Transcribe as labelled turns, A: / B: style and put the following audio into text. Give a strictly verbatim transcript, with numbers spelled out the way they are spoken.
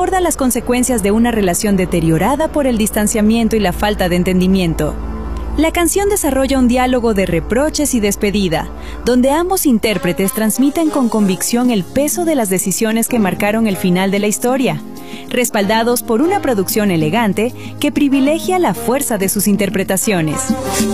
A: aborda las consecuencias de una relación deteriorada por el distanciamiento y la falta de entendimiento. La canción desarrolla un diálogo de reproches y despedida, donde ambos intérpretes transmiten con convicción el peso de las decisiones que marcaron el final de la historia, respaldados por una producción elegante que privilegia la fuerza de sus interpretaciones.